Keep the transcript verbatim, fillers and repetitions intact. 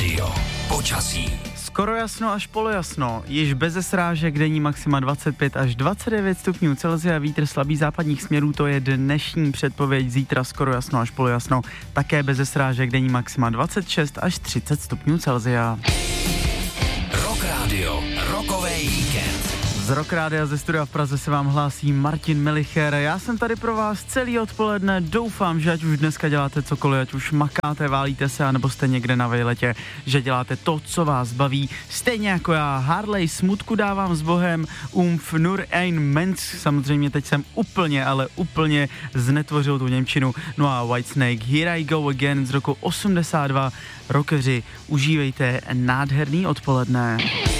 Rádio. Počasí. Skoro jasno až polojasno, již beze srážek, denní maxima dvacet pět až dvacet devět stupňů Celsia, vítr slabý západních směrů, to je dnešní předpověď, zítra skoro jasno až polojasno, také beze srážek, denní maxima dvacet šest až třicet stupňů Celsia. Rock Radio, rokový víkend. Z Rock Rádia ze studia v Praze se vám hlásí Martin Melicher. Já jsem tady pro vás celý odpoledne. Doufám, že ať už dneska děláte cokoliv, ať už makáte, válíte se, anebo jste někde na vejletě, že děláte to, co vás baví. Stejně jako já, Harley, smutku dávám s Bohem, umf nur ein Mensch. Samozřejmě teď jsem úplně, ale úplně znetvořil tu němčinu. No a Whitesnake, Here I Go Again z roku osmdesát dva. Rockeři, užívejte nádherný odpoledne.